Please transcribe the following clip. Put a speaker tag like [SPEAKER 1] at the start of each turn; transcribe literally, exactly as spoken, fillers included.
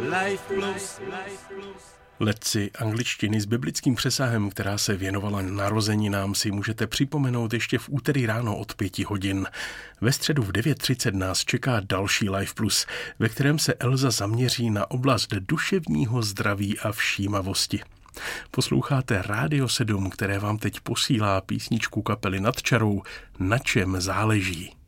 [SPEAKER 1] Life Plus.
[SPEAKER 2] Letci angličtiny s biblickým přesahem, která se věnovala narozeninám, si můžete připomenout ještě v úterý ráno od pěti hodin. Ve středu v devět třicet nás čeká další Life Plus, ve kterém se Elza zaměří na oblast duševního zdraví a všímavosti. Posloucháte Rádio sedm, které vám teď posílá písničku kapely Nad čarou Na čem záleží.